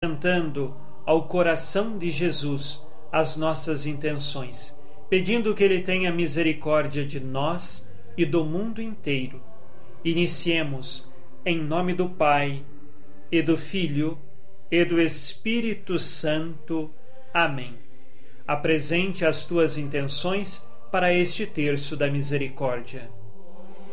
apresentando ao coração de Jesus as nossas intenções, pedindo que Ele tenha misericórdia de nós e do mundo inteiro. Iniciemos em nome do Pai, e do Filho, e do Espírito Santo. Amém. Apresente as tuas intenções para este terço da misericórdia.